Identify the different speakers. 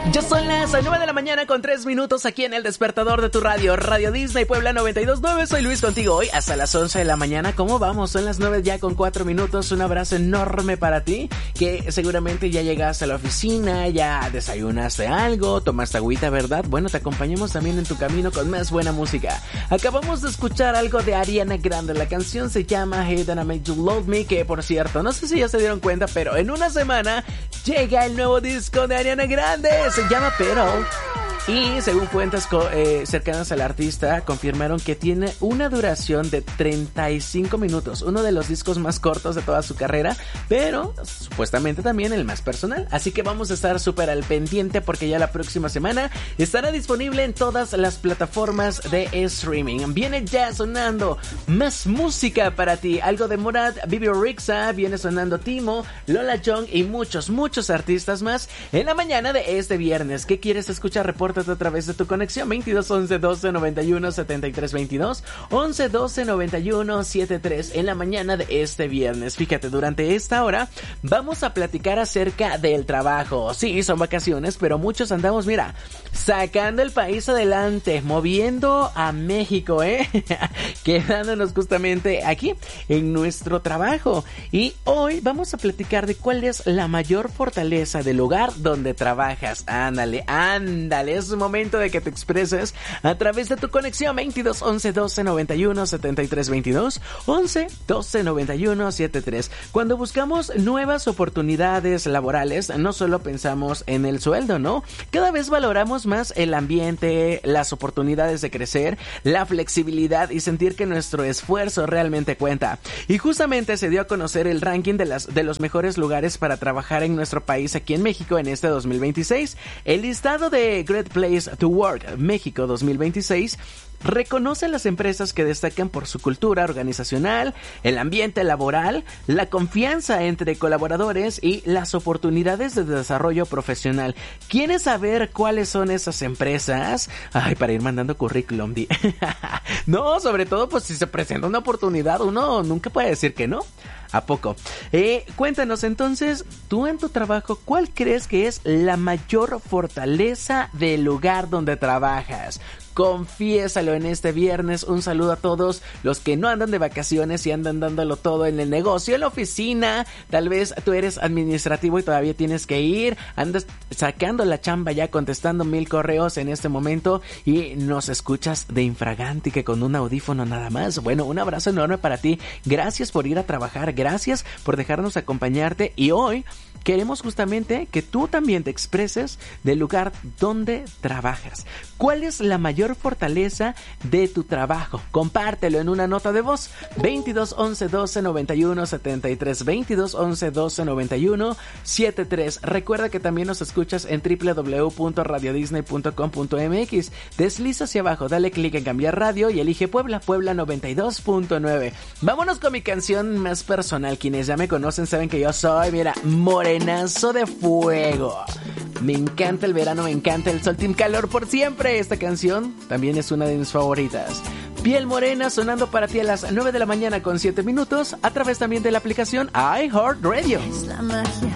Speaker 1: Ya son las 9 de la mañana con 3 minutos aquí en el despertador de tu radio, Radio Disney Puebla 92.9. Soy Luis contigo hoy hasta las 11 de la mañana. ¿Cómo vamos? Son las 9 ya con 4 minutos. Un abrazo enorme para ti, que seguramente ya llegaste a la oficina, ya desayunaste algo, tomaste agüita, ¿verdad? Bueno, te acompañamos también en tu camino con más buena música. Acabamos de escuchar algo de Ariana Grande. La canción se llama Hey Then I Made You Love Me, que por cierto, no sé si ya se dieron cuenta, pero en una semana llega el nuevo disco de Ariana Grande. Se llama Pero. Y según fuentes cercanas al artista, confirmaron que tiene una duración de 35 minutos, uno de los discos más cortos de toda su carrera, pero supuestamente también el más personal. Así que vamos a estar súper al pendiente porque ya la próxima semana estará disponible en todas las plataformas de streaming. Viene ya sonando más música para ti, algo de Morat, Bibi Rexha, viene sonando Timo, Lola Young y muchos artistas más en la mañana de este viernes. ¿Qué quieres escuchar? Repórtate a través de tu conexión 22 11 12 91 73 22 11 12 91 73 en la mañana de este viernes. Fíjate, durante esta hora vamos a platicar acerca del trabajo. Sí, son vacaciones, pero muchos andamos, mira, sacando el país adelante, moviendo a México, quedándonos justamente aquí en nuestro trabajo. Y hoy vamos a platicar de cuál es la mayor fortaleza del lugar donde trabajas. Ándale, es momento de que te expreses a través de tu conexión 22 11 12 91 73 22 11 12 91 73. Cuando buscamos nuevas oportunidades laborales, no solo pensamos en el sueldo, ¿no? Cada vez valoramos más el ambiente, las oportunidades de crecer, la flexibilidad y sentir que nuestro esfuerzo realmente cuenta. Y justamente se dio a conocer el ranking de los mejores lugares para trabajar en nuestro país aquí en México en este 2026. El listado de Great Place to Work México 2026 reconoce las empresas que destacan por su cultura organizacional, el ambiente laboral, la confianza entre colaboradores y las oportunidades de desarrollo profesional. ¿Quieres saber cuáles son esas empresas? Ay, para ir mandando currículum. No, sobre todo pues si se presenta una oportunidad, uno nunca puede decir que no. ¿A poco? Cuéntanos entonces, tú en tu trabajo, ¿cuál crees que es la mayor fortaleza del lugar donde trabajas? Confiésalo en este viernes. Un saludo a todos los que no andan de vacaciones y andan dándolo todo en el negocio, en la oficina. Tal vez tú eres administrativo y todavía tienes que ir, andas sacando la chamba ya, contestando 1000 correos en este momento y nos escuchas de infragante que con un audífono nada más. Bueno, un abrazo enorme para ti. Gracias por ir a trabajar, gracias por dejarnos acompañarte, y hoy queremos justamente que tú también te expreses del lugar donde trabajas. ¿Cuál es la mayor fortaleza de tu trabajo? Compártelo en una nota de voz. 22 11 12 91 73 22 11 12 91 73. Recuerda que también nos escuchas en www.radiodisney.com.mx. Desliza hacia abajo, dale clic en cambiar radio y elige Puebla 92.9. Vámonos con mi canción más personal. Quienes ya me conocen saben que yo soy, mira, morenazo de fuego. Me encanta el verano, me encanta el sol, team calor por siempre. Esta canción también es una de mis favoritas. Piel morena sonando para ti a las 9 de la mañana con 7 minutos a través también de la aplicación iHeartRadio. Es la magia